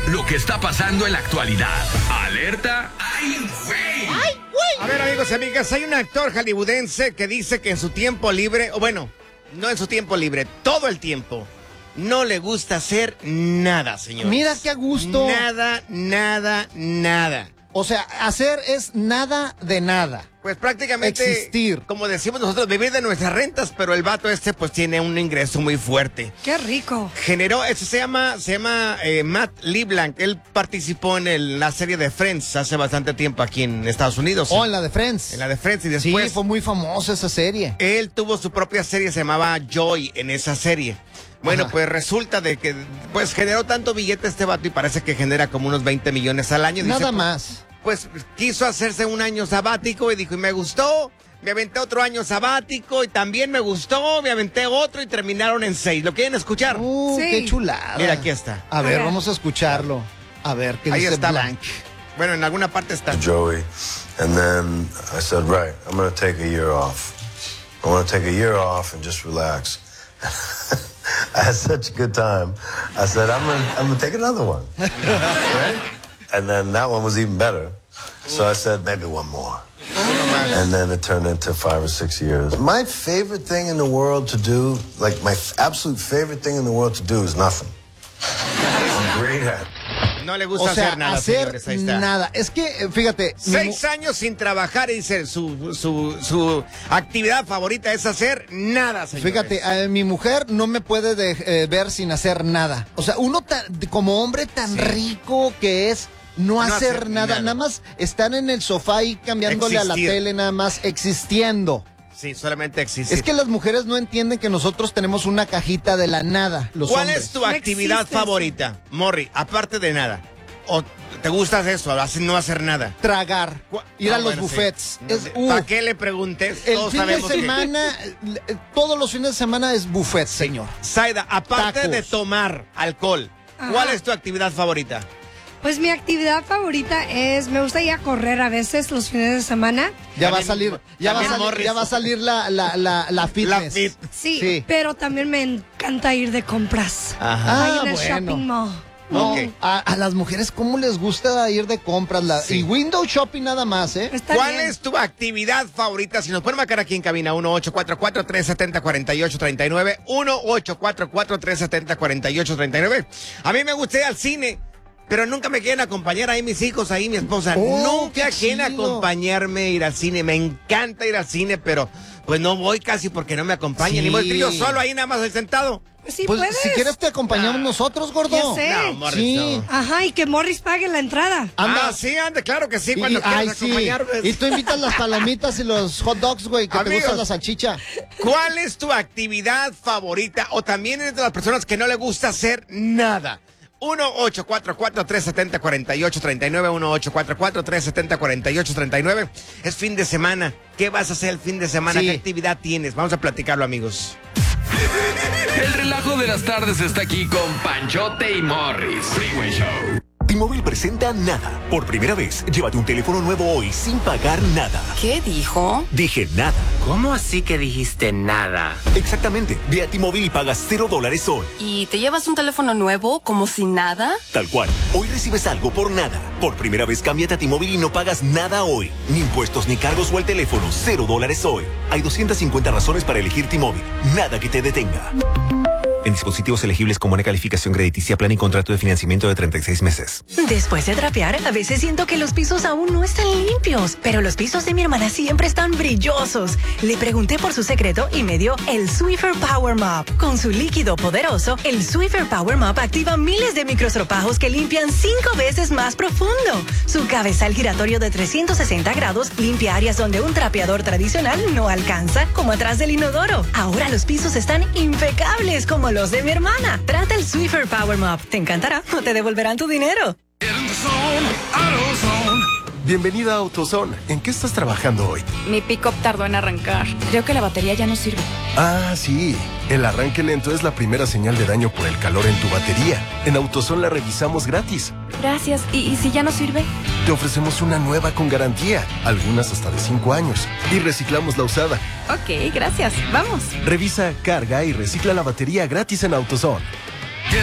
lo que está pasando en la actualidad. ¡Alerta! ¡Ay, güey! ¡Ay, güey! A ver, amigos y amigas, hay un actor hollywoodense que dice que en su tiempo libre, o bueno, no en su tiempo libre, todo el tiempo, no le gusta hacer nada, señores. Mira qué a gusto. Nada. O sea, hacer es nada de nada. Pues prácticamente, existir. Como decimos nosotros, vivir de nuestras rentas, pero el vato pues tiene un ingreso muy fuerte. ¡Qué rico! Generó, eso se llama Matt LeBlanc. Él participó en la serie de Friends hace bastante tiempo aquí en Estados Unidos. Oh, en la de Friends. En la de Friends y después. Sí, fue muy famosa esa serie. Él tuvo su propia serie, se llamaba Joy en esa serie. Bueno, Ajá. pues resulta de que pues generó tanto billete este vato y parece que genera como unos 20 millones al año. Nada Dice, más. Pues quiso hacerse un año sabático y dijo, y me gustó, me aventé otro año sabático y también me gustó, me aventé otro y terminaron en 6. ¿Lo quieren escuchar? Sí. Qué chulada. Mira, aquí está. A ver, ver. vamos a escucharlo. A ver, ¿qué Ahí dice está Blanc? Bueno, en alguna parte está. Joey, and then I said, right, I'm going to take a year off. I want to take a year off and just relax. I had such a good time. I said, I'm gonna take another one. Right? And then that one was even better. So I said, maybe one more. And then it turned into 5 or 6 years. My favorite thing in the world to do, like my absolute favorite thing in the world to do is nothing. I'm great at it. No le gusta O sea, hacer nada, hacer señores, ahí está. nada. Es que, fíjate. 6 años sin trabajar y dice su actividad favorita es hacer nada, señores. Fíjate, mi mujer no me puede ver sin hacer nada. O sea, uno como hombre tan rico que es no hacer nada. Nada más están en el sofá y cambiándole a la tele, nada más existiendo. Sí, solamente existe. Es que las mujeres no entienden que nosotros tenemos una cajita de la nada. ¿Cuál hombres. es tu actividad favorita, Morri, aparte de nada? ¿O te gusta eso, no hacer nada? Tragar, ir a los buffets. ¿Para qué le preguntes? El Todos fin de sabemos que- semana, todos los fines de semana es buffet, señor. Zaida, aparte Tacos. de tomar alcohol, ¿cuál es tu actividad favorita? Pues mi actividad favorita me gusta ir a correr a veces los fines de semana. Ya va a También- salir, ya también va a salir la fitness. La fit. Sí, pero también me encanta ir de compras. Ajá. Ahí en el bueno. shopping mall. No, Ok. a las mujeres, ¿cómo les gusta ir de compras? Sí. Y window shopping nada más, ¿eh? Está ¿Cuál bien. es tu actividad favorita? Si nos pueden marcar aquí en cabina, 1-844-370-4839, 1-844-370-4839. A mí me gusta ir al cine, pero nunca me quieren acompañar ahí mis hijos, ahí mi esposa. Oh, Nunca qué quieren chido. acompañarme a ir al cine. Me encanta ir al cine, pero pues no voy casi porque no me acompañan. Sí. Ni voy yo solo ahí nada más estoy sentado. Pues sí Pues puedes. si quieres te acompañamos nosotros, gordo. Ya sé. No, Morris, Sí. no. Ajá, y que Morris pague la entrada. Anda. Sí, anda, claro que sí, Y- cuando ay, quieras sí. acompañarme. Y tú invitas las palomitas y los hot dogs, güey, que te Amigos. gusta la salchicha. ¿Cuál es tu actividad favorita? O también eres de las personas que no le gusta hacer nada. 1-844-370-4839, 1-844-370-4839. Es fin de semana. ¿Qué vas a hacer el fin de semana? Sí. ¿Qué actividad tienes? Vamos a platicarlo, amigos. El relajo de las tardes está aquí con Panchote y Morris. Freeway Show. T-Mobile presenta Nada. Por primera vez, llévate un teléfono nuevo hoy sin pagar nada. ¿Qué dijo? Dije nada. ¿Cómo así que dijiste nada? Exactamente. Ve a T-Mobile y pagas $0 hoy. ¿Y te llevas un teléfono nuevo como si nada? Tal cual. Hoy recibes algo por nada. Por primera vez, cámbiate a T-Mobile y no pagas nada hoy. Ni impuestos ni cargos o el teléfono. $0 hoy. Hay 250 razones para elegir T-Mobile. Nada que te detenga. En dispositivos elegibles con buena calificación crediticia, plan y contrato de financiamiento de 36 meses. Después de trapear, a veces siento que los pisos aún no están limpios, pero los pisos de mi hermana siempre están brillosos. Le pregunté por su secreto y me dio el Swiffer Power Mop. Con su líquido poderoso, el Swiffer Power Mop activa miles de microstropajos que limpian 5 veces más profundo. Su cabezal giratorio de 360 grados limpia áreas donde un trapeador tradicional no alcanza, como atrás del inodoro. Ahora los pisos están impecables como los de mi hermana. Trata el Swiffer Power Mop. Te encantará o te devolverán tu dinero. Bienvenida a AutoZone. ¿En qué estás trabajando hoy? Mi pick-up tardó en arrancar. Creo que la batería ya no sirve. Ah, sí. El arranque lento es la primera señal de daño por el calor en tu batería. En AutoZone la revisamos gratis. Gracias. ¿Y si ya no sirve? Te ofrecemos una nueva con garantía, algunas hasta de 5 años. Y reciclamos la usada. Ok, gracias. Vamos. Revisa, carga y recicla la batería gratis en AutoZone.